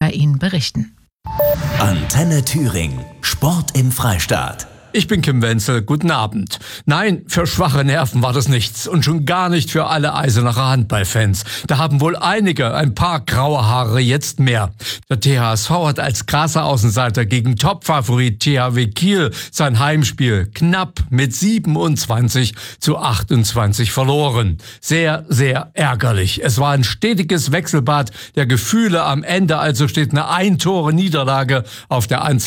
über ihn berichten. Antenne Thüringen. Sport im Freistaat. Ich bin Kim Wenzel, guten Abend. Nein, für schwache Nerven war das nichts und schon gar nicht für alle Eisenacher Handballfans. Da haben wohl einige ein paar graue Haare jetzt mehr. Der THSV hat als krasser Außenseiter gegen Topfavorit THW Kiel sein Heimspiel knapp mit 27:28 verloren. Sehr, sehr ärgerlich. Es war ein stetiges Wechselbad der Gefühle. Am Ende also steht eine Ein-Tore-Niederlage auf der Anzeige